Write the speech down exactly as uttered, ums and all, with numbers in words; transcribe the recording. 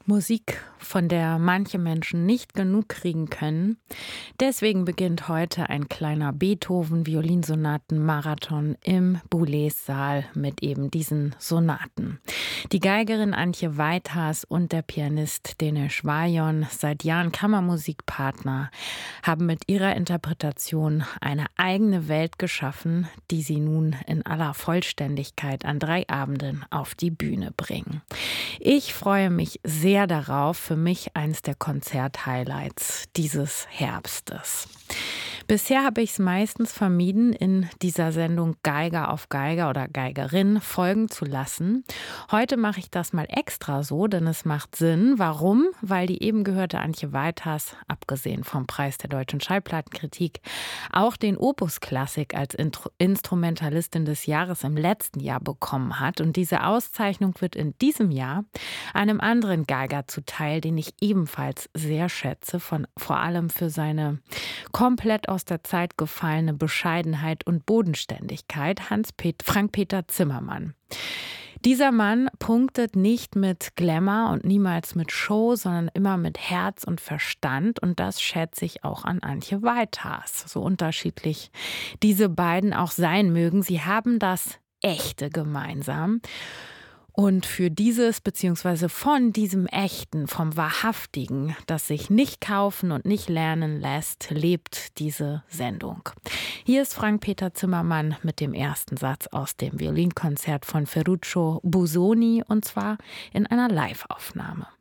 Musik, von der manche Menschen nicht genug kriegen können. Deswegen beginnt heute ein kleiner Beethoven-Violinsonaten-Marathon im Boulez-Saal mit eben diesen Sonaten. Die Geigerin Antje Weithas und der Pianist Denis Vajon, seit Jahren Kammermusikpartner, haben mit ihrer Interpretation eine eigene Welt geschaffen, die sie nun in aller Vollständigkeit an drei Abenden auf die Bühne bringen. Ich freue mich sehr darauf, für mich eines der Konzert-Highlights dieses Herbstes. Bisher habe ich es meistens vermieden, in dieser Sendung Geiger auf Geiger oder Geigerin folgen zu lassen. Heute mache ich das mal extra so, denn es macht Sinn. Warum? Weil die eben gehörte Antje Weithas, abgesehen vom Preis der Deutschen Schallplattenkritik, auch den Opus Klassik als Intro- Instrumentalistin des Jahres im letzten Jahr bekommen hat. Und diese Auszeichnung wird in diesem Jahr einem anderen Geiger zuteil, den ich ebenfalls sehr schätze, von, vor allem für seine komplett aus der Zeit gefallene Bescheidenheit und Bodenständigkeit, Hans-Pet- Frank-Peter Zimmermann. Dieser Mann punktet nicht mit Glamour und niemals mit Show, sondern immer mit Herz und Verstand. Und das schätze ich auch an Antje Weithas. So unterschiedlich diese beiden auch sein mögen. Sie haben das Echte gemeinsam. Und für dieses, beziehungsweise von diesem Echten, vom Wahrhaftigen, das sich nicht kaufen und nicht lernen lässt, lebt diese Sendung. Hier ist Frank-Peter Zimmermann mit dem ersten Satz aus dem Violinkonzert von Ferruccio Busoni, und zwar in einer Live-Aufnahme.